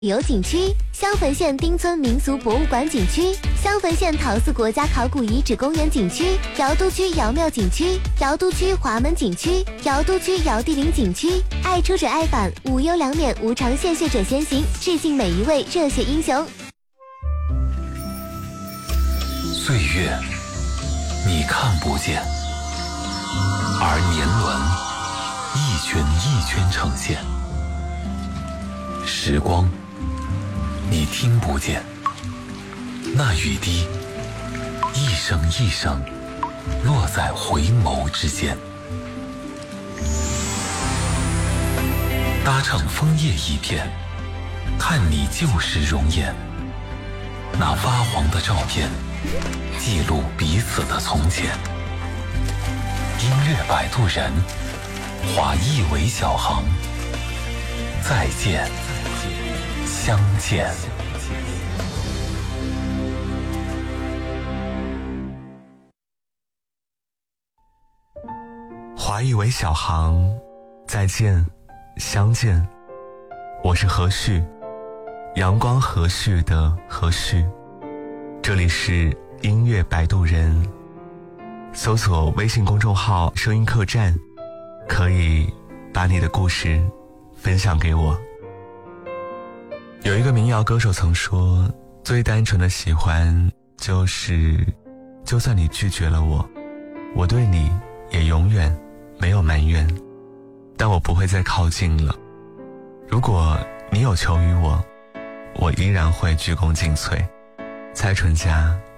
旅游景区：襄汾县丁村民俗博物馆景区、襄汾县陶寺国家考古遗址公园景区、瑶都区瑶庙景区、瑶都区华门景区、瑶都区瑶地陵景区。爱出者爱返，无忧良免，无偿献血者先行，致敬每一位热血英雄。 岁月你看不见，而年轮一圈一圈呈现。时光你听不见，那雨滴一声一声落在回眸之间。搭乘枫叶一片，看你旧时容颜，那发黄的照片记录彼此的从前。音乐摆渡人，华裔为小航，再见相见。 华裔为小航，再见相见。我是何旭，阳光和煦的何旭。这里是音乐摆渡人，搜索微信公众号声音客栈，可以把你的故事分享给我。有一个民谣歌手曾说，最单纯的喜欢就是就算你拒绝了我，我对你也永远没有埋怨，但我不会再靠近了。如果你有求于我，我依然会鞠躬尽瘁。蔡淳佳，